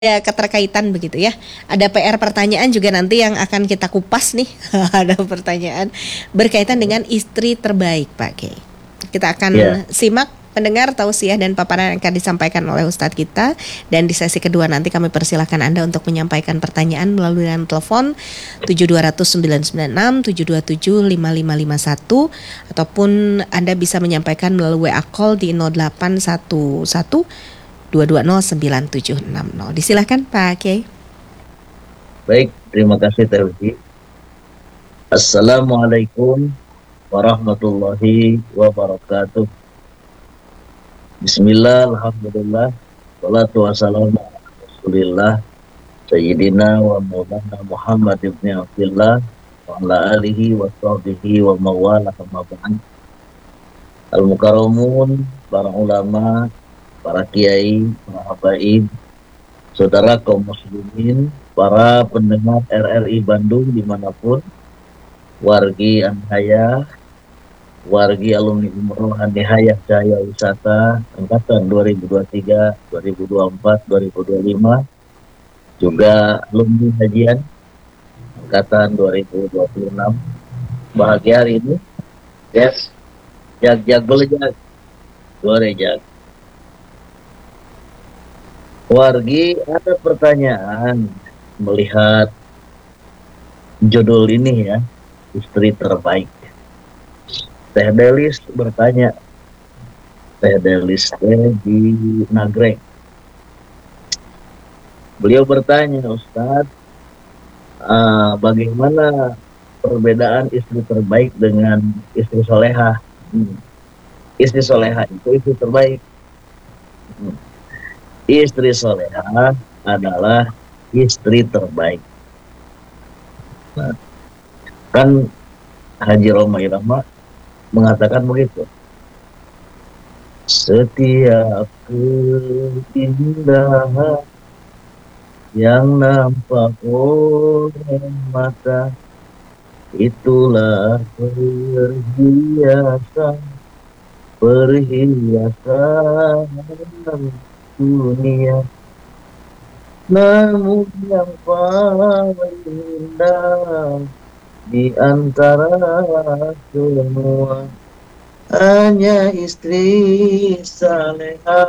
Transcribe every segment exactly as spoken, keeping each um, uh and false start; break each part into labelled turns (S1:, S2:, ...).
S1: ada keterkaitan begitu ya. Ada P R pertanyaan juga nanti yang akan kita kupas nih. Ada pertanyaan berkaitan dengan istri terbaik, Pak Kiai. Kita
S2: Ya,
S1: akan simak pendengar tausiah dan paparan yang akan disampaikan oleh Ustadz kita, dan di sesi kedua nanti kami persilahkan Anda untuk menyampaikan pertanyaan melalui line telepon tujuh dua nol nol sembilan sembilan enam tujuh dua tujuh lima lima lima satu, ataupun Anda bisa menyampaikan melalui W A call di nol delapan satu satu dua dua nol sembilan tujuh enam nol. Disilahkan Pak Kiai.
S2: baik. Terima kasih, Teufi. Assalamualaikum warahmatullahi wabarakatuh. Bismillah, alhamdulillah, salatu wassalamu ala rasulillah, Sayyidina wa maulana Muhammad ibn Abdillah, wa ala alihi wa sahbihi wa mawala kama ba'd. Al-Mukarramun, para ulama, para kiai, para habaib, saudara kaum muslimin, para pendengar R R I Bandung dimanapun, wargi Anhaya, wargi alumni Umroh Anihayah Cahaya Wisata angkatan dua ribu dua puluh tiga, dua ribu dua puluh empat, dua ribu dua puluh lima, juga alumni hajian angkatan dua ribu dua puluh enam. Bahagia hari ini, yes, jag-jag boleh jag, boleh jag. Wargi, ada pertanyaan melihat judul ini ya, istri terbaik. Teh Delis bertanya, Teh Delis teh di Nagreg. Beliau bertanya, Ustadz, uh, bagaimana perbedaan istri terbaik dengan istri soleha? Hmm. Istri soleha itu istri terbaik. Hmm. Istri soleha adalah istri terbaik. Nah, kan Haji Roma Irama mengatakan begitu. Setiap keindahan yang nampak oleh mata, itulah perhiasan, perhiasan dunia. Namun yang paling indah di antara semua hanya istri saleha,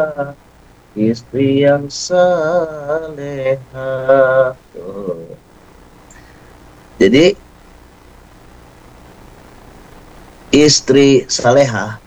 S2: istri yang saleha. Tuh. Jadi istri saleha